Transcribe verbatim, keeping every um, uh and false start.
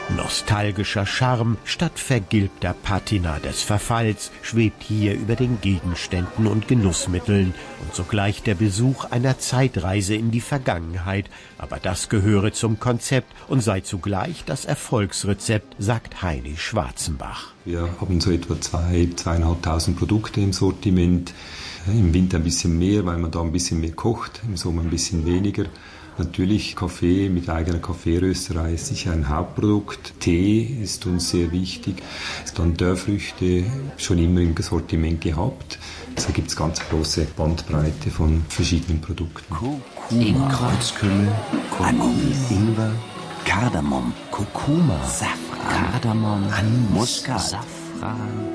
Nostalgischer Charme statt vergilbter Patina des Verfalls schwebt hier über den Gegenständen und Genussmitteln und sogleich der Besuch einer Zeitreise in die Vergangenheit. Aber das gehöre zum Konzept und sei zugleich das Erfolgsrezept, sagt Heini Schwarzenbach. Wir haben so etwa zwei, zweieinhalbtausend Produkte im Sortiment. Im Winter ein bisschen mehr, weil man da ein bisschen mehr kocht, im Sommer ein bisschen weniger. Natürlich Kaffee mit eigener Kaffeerösterei ist sicher ein Hauptprodukt. Tee ist uns sehr wichtig. Dann Dörrfrüchte schon immer im Sortiment gehabt. Also gibt es ganz große Bandbreite von verschiedenen Produkten. Kurkuma, Kreuzkümmel, Anis, Ingwer, Kardamom, Kurkuma, Safran, Kardamom, Muskat, Safran.